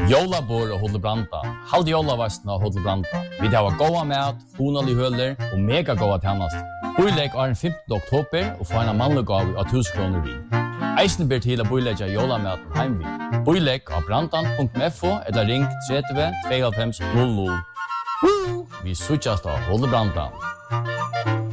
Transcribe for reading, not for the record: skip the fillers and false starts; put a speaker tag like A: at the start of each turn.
A: Jólabor og Hotel Branda. Halde jólavastna og Hotel Branda. Vi har goda mat, hunalig høler og mega goda tjänast. Boilegg er den 15. oktober og få en mannlegav av 1000 kroner vi. Eisen ber til å boilegge jólamaten heimvi. Boilegg av brandan.fo eller ring 30 52 00. Vi suttjast av Hotel Branda.